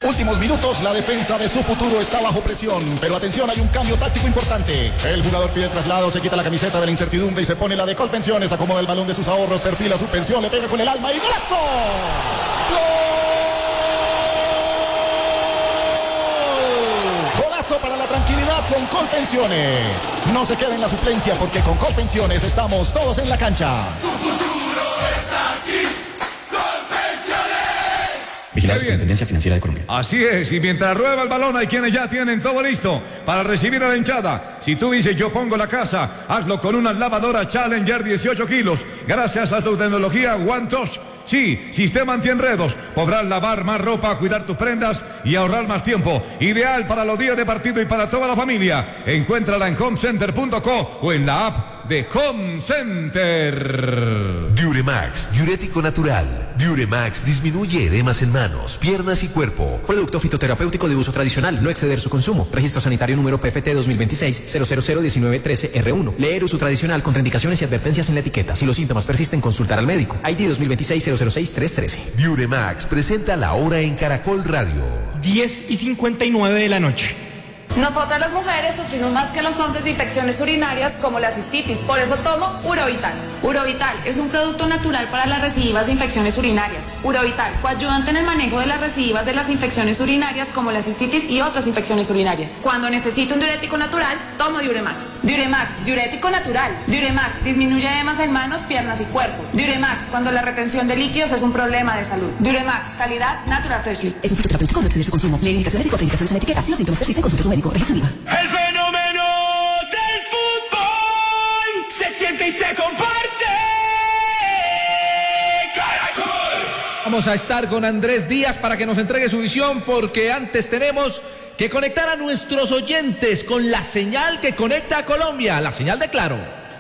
Últimos minutos, la defensa de su futuro está bajo presión, pero atención, hay un cambio táctico importante. El jugador pide traslado, se quita la camiseta de la incertidumbre y se pone la de Colpensiones, acomoda el balón de sus ahorros, perfila su pensión, le pega con el alma y ¡golazo! ¡Gol! ¡Golazo para la tranquilidad con Colpensiones! No se quede en la suplencia porque con Colpensiones estamos todos en la cancha. Tu futuro está aquí. Vigilado Superintendencia Financiera de Colombia. Así es, y mientras rueda el balón hay quienes ya tienen todo listo para recibir a la hinchada. Si tú dices yo pongo la casa, hazlo con una lavadora Challenger 18 kilos. Gracias a tu tecnología One Touch. Sí, sistema antienredos. Podrás lavar más ropa, cuidar tus prendas y ahorrar más tiempo. Ideal para los días de partido y para toda la familia. Encuéntrala en homecenter.co o en la app de Home Center. Duremax, diurético natural. Duremax disminuye edemas en manos, piernas y cuerpo. Producto fitoterapéutico de uso tradicional, no exceder su consumo. Registro sanitario número PFT 2026-0001913R1. Leer uso tradicional, contraindicaciones y advertencias en la etiqueta. Si los síntomas persisten, consultar al médico. ID 2026-006-313. Duremax presenta la hora en Caracol Radio. 10:59 de la noche. Nosotras las mujeres sufrimos más que los hombres de infecciones urinarias como la cistitis, por eso tomo Urovital. Urovital es un producto natural para las recidivas de infecciones urinarias. Urovital, coayudante en el manejo de las recidivas de las infecciones urinarias como la cistitis y otras infecciones urinarias. Cuando necesito un diurético natural, tomo Diuremax. Diuremax, diurético natural. Diuremax, disminuye edemas en manos, piernas y cuerpo. Diuremax, cuando la retención de líquidos es un problema de salud. Diuremax, calidad Natural Freshly. Es un fitoterapéutico, no exceder su consumo. Leer indicaciones y contraindicaciones en la etiqueta. Si los síntomas persisten, consulte a su médico. El fenómeno del fútbol se siente y se comparte. Caracol. Vamos a estar con Andrés Díaz para que nos entregue su visión, porque antes tenemos que conectar a nuestros oyentes con la señal que conecta a Colombia, la señal de Claro.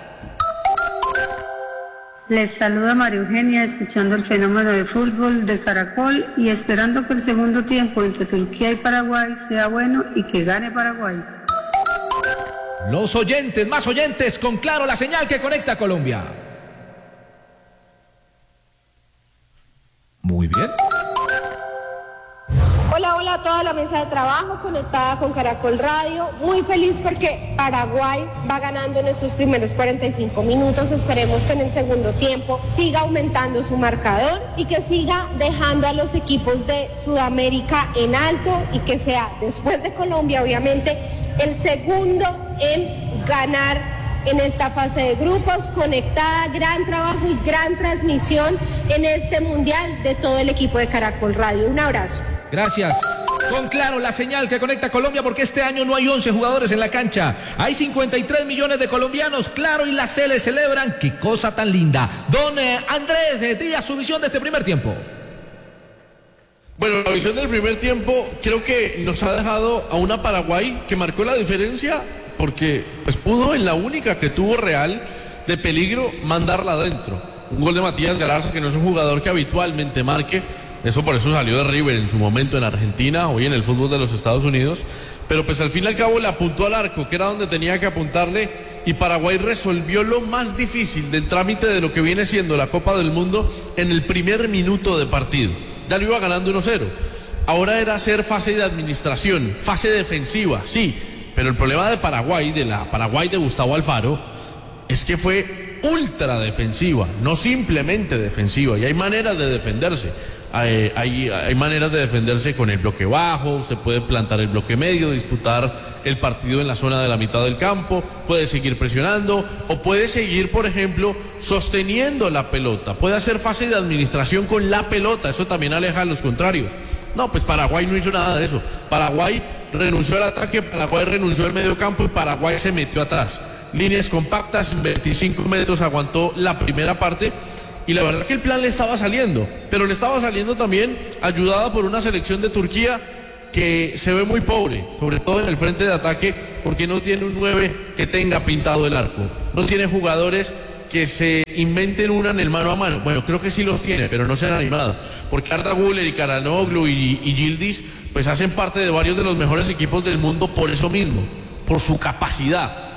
Les saluda María Eugenia, escuchando el fenómeno de fútbol de Caracol y esperando que el segundo tiempo entre Turquía y Paraguay sea bueno y que gane Paraguay. Los oyentes, más oyentes, con Claro, la señal que conecta a Colombia. Muy bien. Hola, hola a toda la mesa de trabajo conectada con Caracol Radio. Muy feliz porque Paraguay va ganando en estos primeros 45 minutos. Esperemos que en el segundo tiempo siga aumentando su marcador y que siga dejando a los equipos de Sudamérica en alto y que sea, después de Colombia, obviamente, el segundo en ganar en esta fase de grupos. Conectada, gran trabajo y gran transmisión en este mundial de todo el equipo de Caracol Radio. Un abrazo. Gracias. Con Claro, la señal que conecta a Colombia, porque este año no hay 11 jugadores en la cancha. Hay 53 millones de colombianos. Claro y la Cele celebran. ¡Qué cosa tan linda! Don Andrés Díaz, su visión de este primer tiempo. Bueno, la visión del primer tiempo creo que nos ha dejado a una Paraguay que marcó la diferencia porque pues pudo en la única que tuvo real de peligro mandarla adentro. Un gol de Matías Galarza, que no es un jugador que habitualmente marque. Por eso salió de River en su momento en Argentina, hoy en el fútbol de los Estados Unidos, pero pues al fin y al cabo le apuntó al arco, que era donde tenía que apuntarle, y Paraguay resolvió lo más difícil del trámite de lo que viene siendo la Copa del Mundo en el primer minuto de partido. Ya lo iba ganando 1-0. Ahora era hacer fase de administración, fase defensiva, sí, pero el problema de Paraguay, de la Paraguay de Gustavo Alfaro, es que fue ultra defensiva, no simplemente defensiva, y hay maneras de defenderse. Hay maneras de defenderse con el bloque bajo, usted puede plantar el bloque medio, disputar el partido en la zona de la mitad del campo, puede seguir presionando o puede seguir, por ejemplo, sosteniendo la pelota, puede hacer fase de administración con la pelota, eso también aleja a los contrarios. No, pues Paraguay no hizo nada de eso. Paraguay renunció al ataque, Paraguay renunció al medio campo y Paraguay se metió atrás. Líneas compactas, 25 metros aguantó la primera parte. Y la verdad que el plan le estaba saliendo, pero le estaba saliendo también ayudada por una selección de Turquía que se ve muy pobre, sobre todo en el frente de ataque, porque no tiene un 9 que tenga pintado el arco, no tiene jugadores que se inventen una en el mano a mano. Bueno, creo que sí los tiene, pero no se han animado, porque Arda Güler y Karanoglu y Yildiz pues hacen parte de varios de los mejores equipos del mundo por eso mismo, por su capacidad.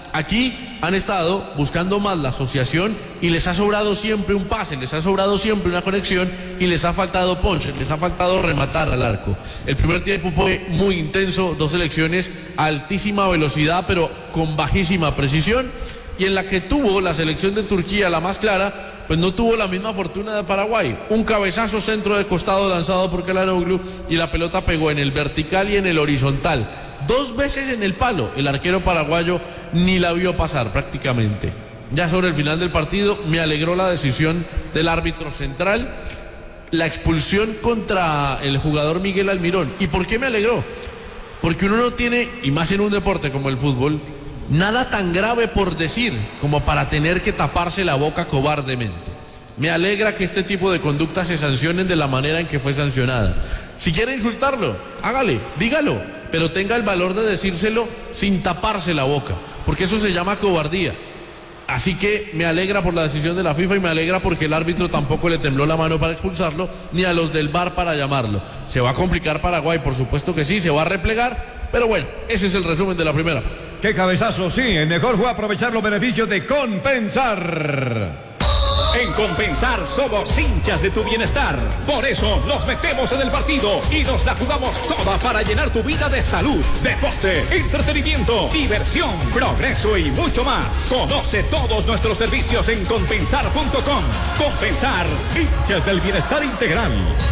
Aquí han estado buscando más la asociación y les ha sobrado siempre un pase, les ha sobrado siempre una conexión y les ha faltado punch, les ha faltado rematar al arco. El primer tiempo fue muy intenso, dos selecciones a altísima velocidad pero con bajísima precisión, y en la que tuvo la selección de Turquía la más clara, pues no tuvo la misma fortuna de Paraguay. Un cabezazo centro de costado lanzado por Çalhanoğlu y la pelota pegó en el vertical y en el horizontal. 2 veces en el palo. El arquero paraguayo ni la vio pasar prácticamente. Ya sobre el final del partido me alegró la decisión del árbitro central, la expulsión contra el jugador Miguel Almirón. ¿Y por qué me alegró? Porque uno no tiene, y más en un deporte como el fútbol, nada tan grave por decir como para tener que taparse la boca cobardemente. Me alegra que este tipo de conductas se sancionen de la manera en que fue sancionada. Si quiere insultarlo, hágale, dígalo, pero tenga el valor de decírselo sin taparse la boca, porque eso se llama cobardía. Así que me alegra por la decisión de la FIFA y me alegra porque el árbitro tampoco le tembló la mano para expulsarlo, ni a los del VAR para llamarlo. Se va a complicar Paraguay, por supuesto que sí, se va a replegar, pero bueno, ese es el resumen de la primera parte. ¡Qué cabezazo! Sí, el mejor fue aprovechar los beneficios de Compensar. En Compensar somos hinchas de tu bienestar. Por eso nos metemos en el partido y nos la jugamos toda para llenar tu vida de salud, deporte, entretenimiento, diversión, progreso y mucho más. Conoce todos nuestros servicios en compensar.com. Compensar, hinchas del bienestar integral.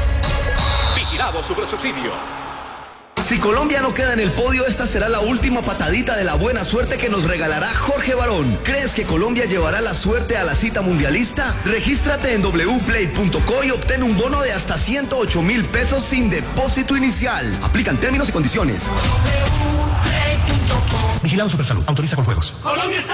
Vigilado Supersubsidio. Si Colombia no queda en el podio, esta será la última patadita de la buena suerte que nos regalará Jorge Barón. ¿Crees que Colombia llevará la suerte a la cita mundialista? Regístrate en wplay.co y obtén un bono de hasta 108.000 pesos sin depósito inicial. Aplican términos y condiciones. Vigilado Supersalud. Autoriza con juegos. Colombia está